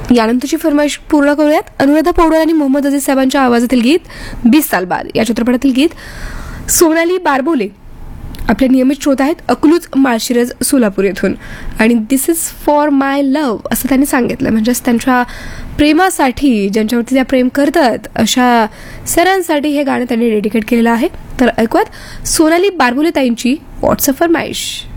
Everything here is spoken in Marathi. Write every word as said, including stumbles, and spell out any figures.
यानंतरची फरमाईश पूर्ण करूयात. अनुराधा पौडवाल आणि मोहम्मद अजीज साहेबांच्या आवाजातील गीत बीस साल बाद या चित्रपटातील गीत सोनाली बारबोले आपले नियमित श्रोत आहेत अकलूज माळशिरस सोलापूर येथून, आणि दिस इज फॉर माय लव्ह असं त्यांनी सांगितलं. म्हणजेच त्यांच्या प्रेमासाठी, ज्यांच्यावरती त्या प्रेम करतात अशा सरांसाठी हे गाणं त्यांनी डेडिकेट केलेलं आहे. तर ऐकूयात सोनाली बारबोले ताईंची व्हॉट्सअप फरमाईश.